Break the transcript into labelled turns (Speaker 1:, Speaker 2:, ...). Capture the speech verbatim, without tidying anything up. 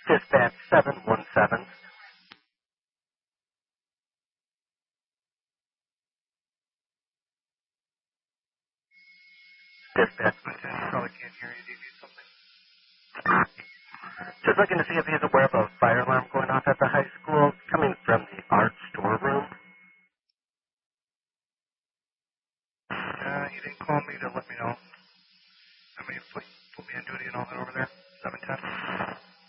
Speaker 1: Dispatch seven one seven. Dispatch.
Speaker 2: I probably can't hear you. Do you need something?
Speaker 1: Just looking to see if he's aware of a fire alarm going off at the high school coming from the art storeroom.
Speaker 2: Uh, he didn't call me to let me know. I mean, put, put me on duty and all that over there. seven ten.